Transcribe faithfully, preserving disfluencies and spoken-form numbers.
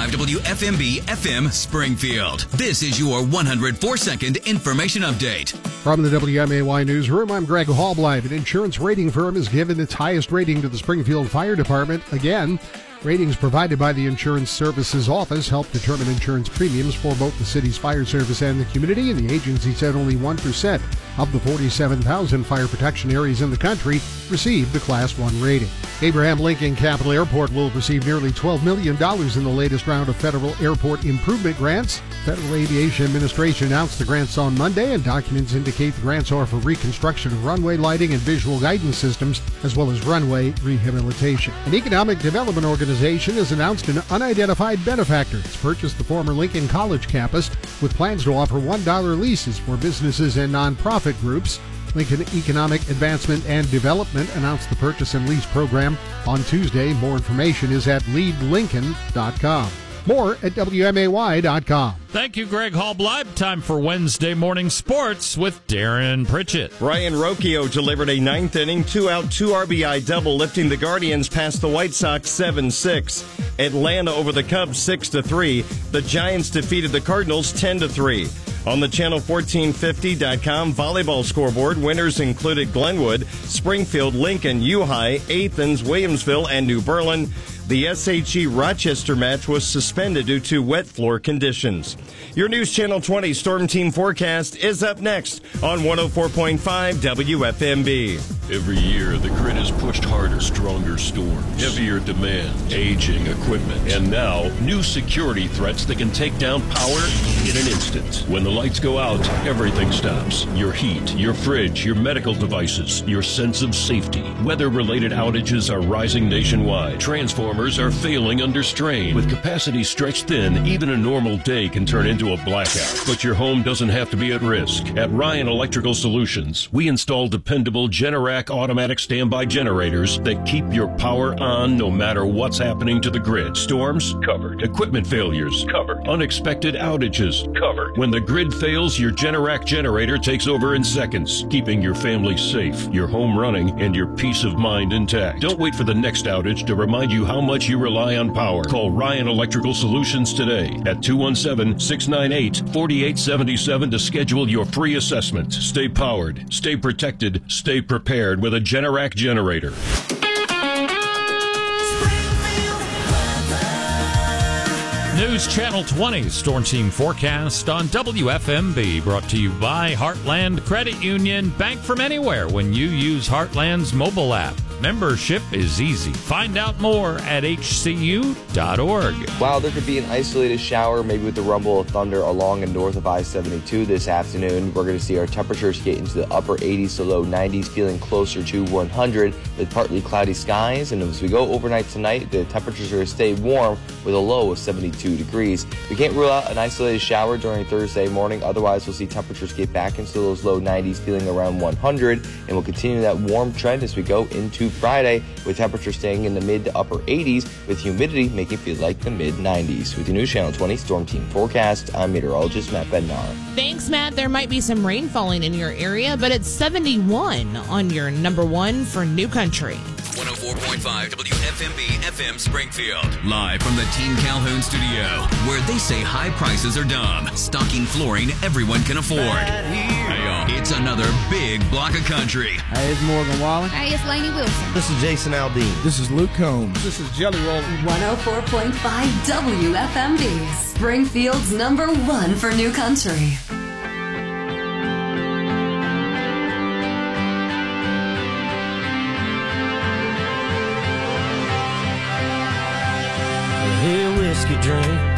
five W F M B F M Springfield. This is your one hundred four second information update. From the W M A Y Newsroom, I'm Greg Hallbleib. An insurance rating firm has given its highest rating to the Springfield Fire Department. Again, ratings provided by the Insurance Services Office help determine insurance premiums for both the city's fire service and the community, and the agency said only one percent of the forty-seven thousand fire protection areas in the country received a Class one rating. Abraham Lincoln Capital Airport will receive nearly twelve million dollars in the latest round of federal airport improvement grants. Federal Aviation Administration announced the grants on Monday, and documents indicate the grants are for reconstruction of runway lighting and visual guidance systems, as well as runway rehabilitation. An economic development organization has announced an unidentified benefactor has purchased the former Lincoln College campus with plans to offer one dollar leases for businesses and nonprofit groups. Lincoln Economic Advancement and Development announced the purchase and lease program on Tuesday. More information is at lead lincoln dot com. More at W M A Y dot com. Thank you, Greg Hallbleib. Time for Wednesday morning sports with Darren Pritchett. Ryan Rocchio delivered a ninth inning, two-out, two R B I double, lifting the Guardians past the White Sox seven six. Atlanta over the Cubs six to three. The Giants defeated the Cardinals ten to three. On the channel fourteen fifty dot com volleyball scoreboard, winners included Glenwood, Springfield, Lincoln, U-High, Athens, Williamsville, and New Berlin. The S H E Rochester match was suspended due to wet floor conditions. Your News Channel twenty Storm Team forecast is up next on one oh four point five W F M B. Every year, the grid is pushed harder, stronger storms, heavier demand, aging equipment, and now, new security threats that can take down power in an instant. When the lights go out, everything stops. Your heat, your fridge, your medical devices, your sense of safety. Weather-related outages are rising nationwide. Transformers are failing under strain. With capacity stretched thin, even a normal day can turn into a blackout. But your home doesn't have to be at risk. At Ryan Electrical Solutions, we install dependable Generac automatic standby generators that keep your power on no matter what's happening to the grid. Storms? Covered. Equipment failures? Covered. Unexpected outages? Covered. When the grid fails, your Generac generator takes over in seconds, keeping your family safe, your home running, and your peace of mind intact. Don't wait for the next outage to remind you how much you rely on power. Call Ryan Electrical Solutions today at two one seven, six nine eight, four eight seven seven to schedule your free assessment. Stay powered, stay protected, stay prepared with a Generac generator. News Channel twenty Storm Team forecast on W F M B, brought to you by Heartland Credit Union. Bank from anywhere when you use Heartland's mobile app. Membership is easy. Find out more at H C U dot org. Wow, there could be an isolated shower, maybe with the rumble of thunder along and north of I seventy-two this afternoon. We're going to see our temperatures get into the upper eighties to low nineties, feeling closer to one hundred with partly cloudy skies. And as we go overnight tonight, the temperatures are going to stay warm with a low of seventy-two degrees. We can't rule out an isolated shower during Thursday morning. Otherwise, we'll see temperatures get back into those low nineties, feeling around one hundred. And we'll continue that warm trend as we go into Friday, with temperatures staying in the mid to upper eighties, with humidity making it feel like the mid nineties. With the News Channel twenty Storm Team forecast, I'm meteorologist Matt Bednar. Thanks, Matt. There might be some rain falling in your area, but it's seventy-one on your number one for New Country. one oh four point five W F M B F M Springfield. Live from the Team Calhoun studio, where they say high prices are dumb. Stocking flooring everyone can afford. Hey, it's another big block of country. Hey, it's Morgan Wallen. Hey, it's Lainey Wilson. This is Jason Aldean. This is Luke Combs. This is Jelly Roll. one oh four point five W F M B, Springfield's number one for New Country. Hey, whiskey drink,